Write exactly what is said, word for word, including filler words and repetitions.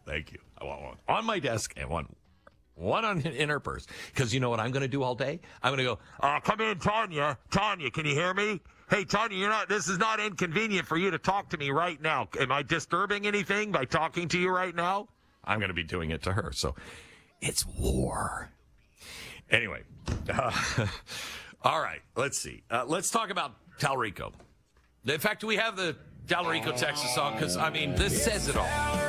Thank you. I want one on my desk and one, one on, in her purse. Because you know what I'm going to do all day? I'm going to go, uh, come in, Tanya. Tanya, can you hear me? Hey, Tanya, you're not. This is not inconvenient for you to talk to me right now. Am I disturbing anything by talking to you right now? I'm going to be doing it to her. So it's war. Anyway, uh, all right, let's see. Uh, let's talk about Talrico. In fact, do we have the Talrico Texas song? Because, I mean, this says it all.